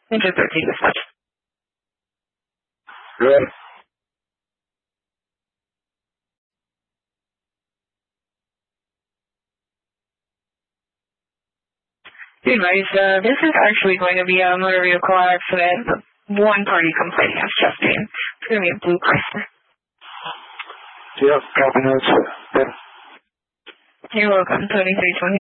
Engine 13 dispatch. Good. Be advised, this is actually going to be a motor vehicle accident. One party complaining of chest pain. It's going to be a blue Chrysler. Yep, copy notes. Good. You're welcome. 2320.